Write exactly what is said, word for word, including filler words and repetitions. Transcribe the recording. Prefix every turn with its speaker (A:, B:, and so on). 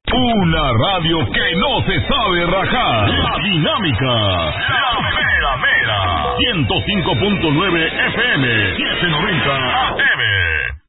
A: Una radio que no se sabe rajar. La Dinámica. La mera mera. ciento cinco punto nueve F M. setecientos noventa A M.